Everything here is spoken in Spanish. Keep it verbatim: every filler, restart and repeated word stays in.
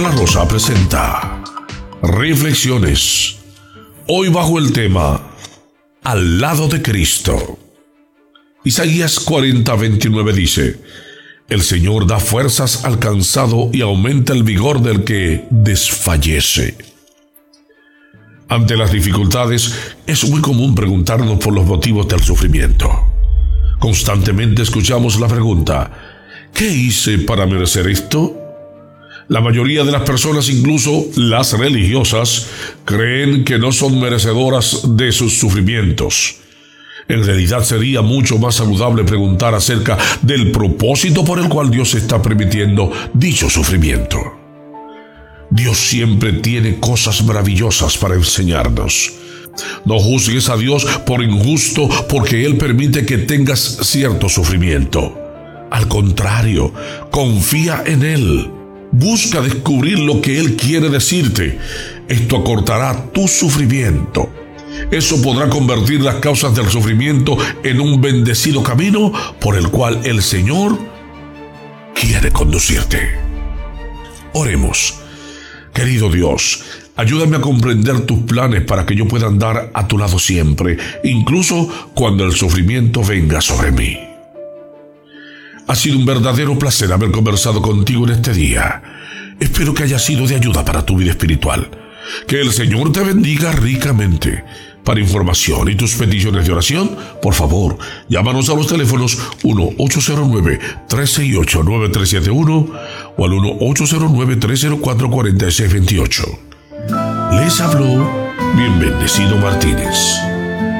la Rosa presenta Reflexiones, hoy bajo el tema Al lado de Cristo. Isaías cuarenta, veintinueve dice: El Señor da fuerzas al cansado y aumenta el vigor del que desfallece. Ante las dificultades, es muy común preguntarnos por los motivos del sufrimiento. Constantemente escuchamos la pregunta: ¿qué hice para merecer esto? La mayoría de las personas, incluso las religiosas, creen que no son merecedoras de sus sufrimientos. En realidad sería mucho más saludable preguntar acerca del propósito por el cual Dios está permitiendo dicho sufrimiento. Dios siempre tiene cosas maravillosas para enseñarnos. No juzgues a Dios por injusto porque Él permite que tengas cierto sufrimiento. Al contrario, confía en Él. Busca descubrir lo que Él quiere decirte. Esto acortará tu sufrimiento. Eso podrá convertir las causas del sufrimiento en un bendecido camino por el cual el Señor quiere conducirte. Oremos. Querido Dios, ayúdame a comprender tus planes para que yo pueda andar a tu lado siempre, incluso cuando el sufrimiento venga sobre mí. Ha sido un verdadero placer haber conversado contigo en este día. Espero que haya sido de ayuda para tu vida espiritual. Que el Señor te bendiga ricamente. Para información y tus peticiones de oración, por favor, llámanos a los teléfonos uno ocho cero nueve, tres seis ocho, nueve tres siete uno o al uno ocho cero nueve, tres cero cuatro, cuatro seis dos ocho. Les habló bien bendecido Martínez.